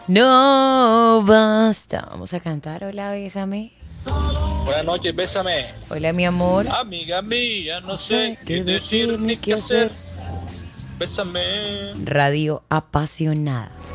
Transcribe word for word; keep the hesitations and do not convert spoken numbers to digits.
No basta. Vamos a cantar. Hola, bésame. Buenas noches, bésame. Hola, mi amor. Amiga mía, no sé qué decir ni qué hacer. Bésame. Radio apasionada.